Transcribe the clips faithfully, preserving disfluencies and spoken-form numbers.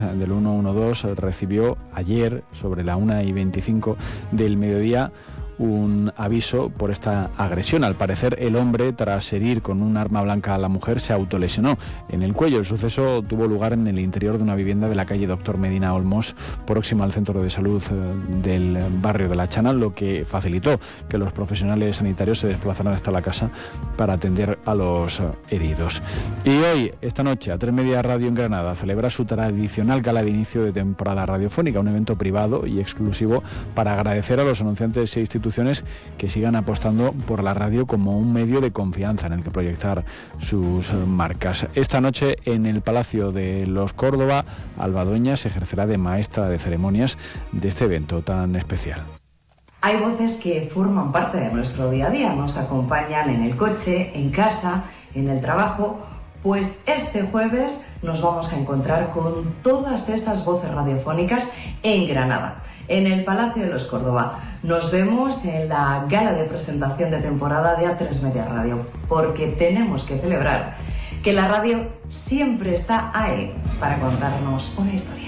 del ciento doce recibió ayer, sobre la una y veinticinco del mediodía, un aviso por esta agresión. Al parecer, el hombre, tras herir con un arma blanca a la mujer, se autolesionó en el cuello. El suceso tuvo lugar en el interior de una vivienda de la calle Doctor Medina Olmos, próxima al centro de salud del barrio de La Chana, lo que facilitó que los profesionales sanitarios se desplazaran hasta la casa para atender a los heridos. Y hoy, esta noche, A tres Media Radio en Granada celebra su tradicional gala de inicio de temporada radiofónica, un evento privado y exclusivo para agradecer a los anunciantes e instituciones que sigan apostando por la radio como un medio de confianza en el que proyectar sus marcas. Esta noche, en el Palacio de los Córdoba, Alba Dueñas ejercerá de maestra de ceremonias de este evento tan especial. Hay voces que forman parte de nuestro día a día, nos acompañan en el coche, en casa, en el trabajo. Pues este jueves nos vamos a encontrar con todas esas voces radiofónicas en Granada, en el Palacio de los Córdoba. Nos vemos en la gala de presentación de temporada de A tres Media Radio, porque tenemos que celebrar que la radio siempre está ahí para contarnos una historia.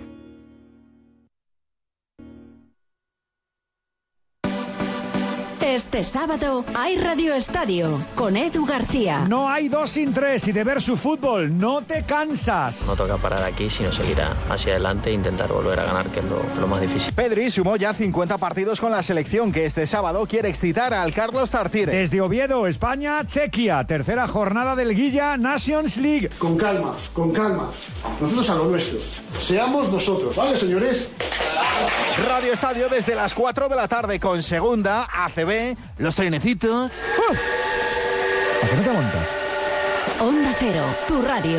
Este sábado hay Radio Estadio con Edu García. No hay dos sin tres y de ver su fútbol no te cansas. No toca parar aquí, sino seguir hacia adelante e intentar volver a ganar, que es lo, lo más difícil. Pedri sumó ya cincuenta partidos con la selección, que este sábado quiere excitar al Carlos Tartiere. Desde Oviedo, España, Chequia, tercera jornada del Guilla Nations League. Con calma, con calma. Nosotros a lo nuestro. Seamos nosotros, ¿vale, señores? Radio Estadio desde las cuatro de la tarde con Segunda, A C B, los trenecitos. ¡Uh! ¿A qué no te montas? Onda Cero, tu radio.